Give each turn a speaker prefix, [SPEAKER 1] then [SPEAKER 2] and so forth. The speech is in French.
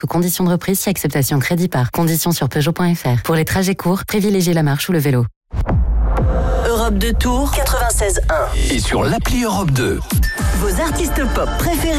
[SPEAKER 1] Sous conditions de reprise si acceptation crédit par. Conditions sur Peugeot.fr. Pour les trajets courts, privilégiez la marche ou le vélo.
[SPEAKER 2] Europe 2 Tour 96.1.
[SPEAKER 3] Et sur l'appli Europe 2.
[SPEAKER 2] Vos artistes pop préférés